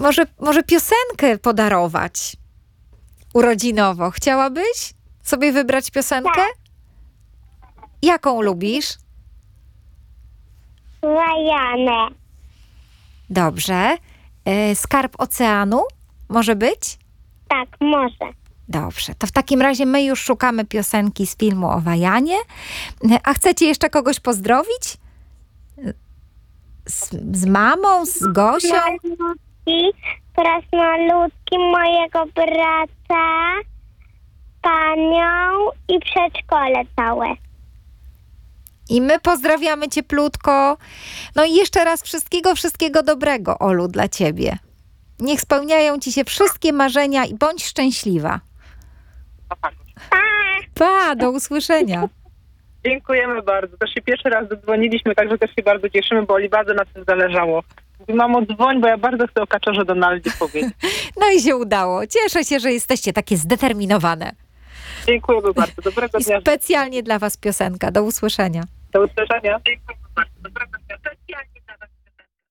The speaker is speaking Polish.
Może piosenkę podarować urodzinowo. Chciałabyś sobie wybrać piosenkę? Tak. Jaką lubisz? Zajanę. Dobrze. Skarb oceanu? Może być? Tak, może. Dobrze. To w takim razie my już szukamy piosenki z filmu o Wajanie. A chcecie jeszcze kogoś pozdrowić? Z mamą? Z Gosią? Krasnoludki mojego brata, panią i przedszkole całe. I my pozdrawiamy cieplutko. No i jeszcze raz wszystkiego dobrego, Olu, dla ciebie. Niech spełniają ci się wszystkie marzenia i bądź szczęśliwa. Pa, do usłyszenia. Dziękujemy bardzo. Też się pierwszy raz zadzwoniliśmy, także też się bardzo cieszymy, bo Oli bardzo na tym zależało. Mówi, mamo, dzwoń, bo ja bardzo chcę o Kaczorze Donaldzie powiedzieć. No i się udało. Cieszę się, że jesteście takie zdeterminowane. Dziękujemy bardzo. Dobrego I dnia. specjalnie dla was piosenka. Do usłyszenia. Do usłyszenia. Dziękuję.